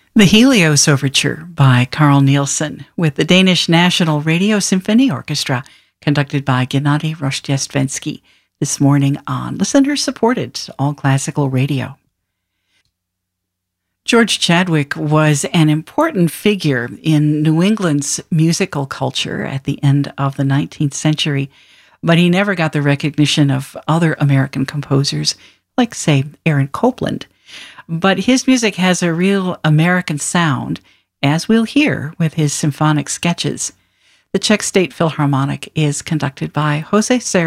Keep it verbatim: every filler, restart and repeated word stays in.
The Helios Overture by Carl Nielsen with the Danish National Radio Symphony Orchestra, conducted by Gennady Rozhdestvensky, this morning on listener-supported All Classical Radio. George Chadwick was an important figure in New England's musical culture at the end of the nineteenth century, but he never got the recognition of other American composers, like, say, Aaron Copland. But his music has a real American sound, as we'll hear with his symphonic sketches. The Czech State Philharmonic is conducted by Jose Serra